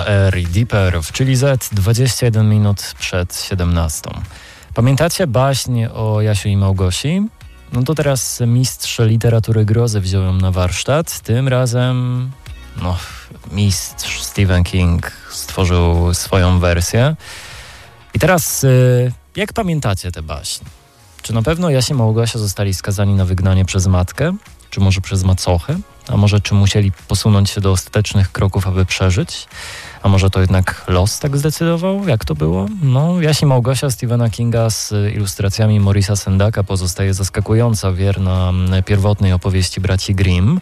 Air i Deeper w Chili Z, 21 minut przed 17. Pamiętacie baśń o Jasiu i Małgosi? No to teraz mistrz literatury grozy wziął ją na warsztat. Tym razem mistrz Stephen King stworzył swoją wersję. I teraz, jak pamiętacie tę baśń? Czy na pewno Jaś i Małgosia zostali skazani na wygnanie przez matkę? Czy może przez macochę? A może czy musieli posunąć się do ostatecznych kroków, aby przeżyć? A może to jednak los tak zdecydował? Jak to było? No, Jaś i Małgosia Stephena Kinga z ilustracjami Maurice'a Sendaka pozostaje zaskakująco wierna pierwotnej opowieści braci Grimm.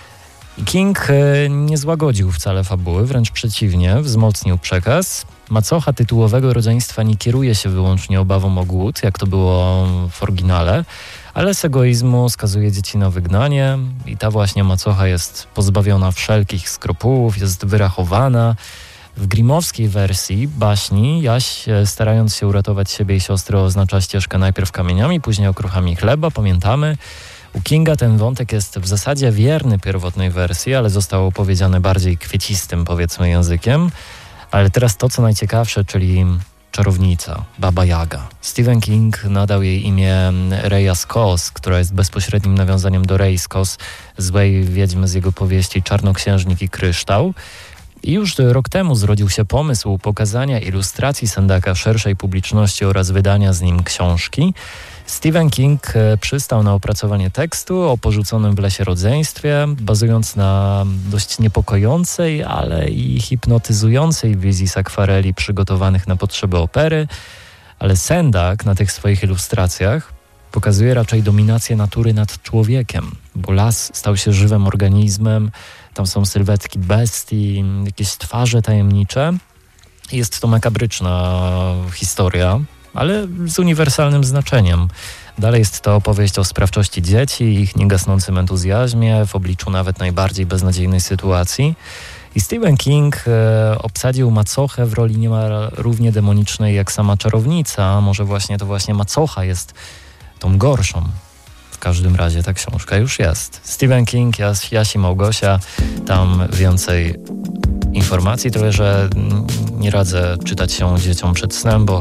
King nie złagodził wcale fabuły, wręcz przeciwnie, wzmocnił przekaz. Macocha tytułowego rodzeństwa nie kieruje się wyłącznie obawą o głód, jak to było w oryginale, ale z egoizmu skazuje dzieci na wygnanie i ta właśnie macocha jest pozbawiona wszelkich skrupułów, jest wyrachowana. W grimmowskiej wersji baśni Jaś, starając się uratować siebie i siostrę, oznacza ścieżkę najpierw kamieniami, później okruchami chleba, pamiętamy. U Kinga ten wątek jest w zasadzie wierny pierwotnej wersji, ale został opowiedziany bardziej kwiecistym, powiedzmy, językiem. Ale teraz to, co najciekawsze, czyli czarownica, Baba Jaga. Stephen King nadał jej imię Rhea Skos, która jest bezpośrednim nawiązaniem do Rhei Skos, złej wiedźmy z jego powieści Czarnoksiężnik i Kryształ. I już rok temu zrodził się pomysł pokazania ilustracji Sendaka szerszej publiczności oraz wydania z nim książki. Stephen King przystał na opracowanie tekstu o porzuconym w lesie rodzeństwie, bazując na dość niepokojącej, ale i hipnotyzującej wizji z akwareli przygotowanych na potrzeby opery, ale Sendak na tych swoich ilustracjach pokazuje raczej dominację natury nad człowiekiem, bo las stał się żywym organizmem, tam są sylwetki bestii, jakieś twarze tajemnicze. Jest to makabryczna historia, ale z uniwersalnym znaczeniem. Dalej jest to opowieść o sprawczości dzieci i ich niegasnącym entuzjazmie w obliczu nawet najbardziej beznadziejnej sytuacji. I Stephen King obsadził macochę w roli niemal równie demonicznej jak sama czarownica, a może właśnie to właśnie macocha jest tą gorszą. W każdym razie ta książka już jest. Stephen King, Jaś i Małgosia, tam więcej informacji, tyle że nie radzę czytać ją dzieciom przed snem, bo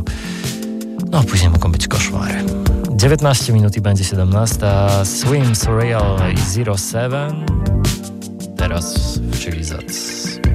później mogą być koszmary. 19 minut i będzie 17. Swim, Surreal i 07. Teraz w Chili Z.